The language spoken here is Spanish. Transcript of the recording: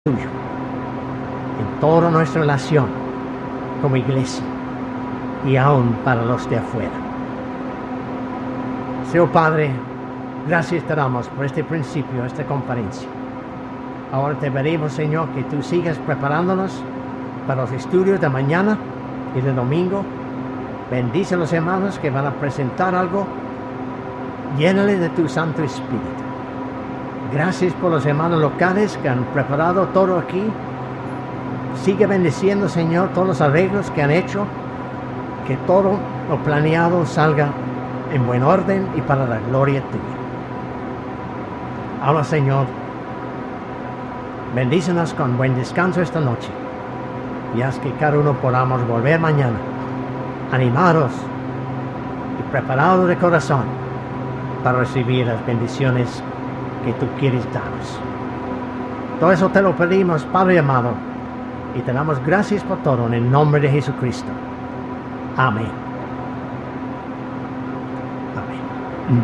tuyo en toda nuestra relación como iglesia y aún para los de afuera. Señor Padre, gracias te damos por este principio, esta conferencia. Ahora te pedimos, Señor, que tú sigas preparándonos para los estudios de mañana y de domingo. Bendice a los hermanos que van a presentar algo. Llénale de tu Santo Espíritu. Gracias por los hermanos locales que han preparado todo aquí. Sigue bendiciendo, Señor, todos los arreglos que han hecho. Que todo lo planeado salga en buen orden y para la gloria tuya. Ahora, Señor, bendícenos con buen descanso esta noche. Y haz que cada uno podamos volver mañana, animados y preparados de corazón para recibir las bendiciones que tú quieres darnos. Todo eso te lo pedimos, Padre amado, y te damos gracias por todo en el nombre de Jesucristo. Amén. Amén.